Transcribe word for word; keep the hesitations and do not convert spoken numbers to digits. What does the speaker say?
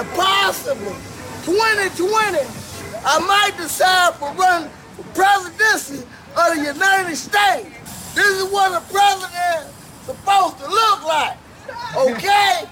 and possibly twenty twenty, I might decide for running for presidency of the United States. This is what a president is supposed to look like, okay?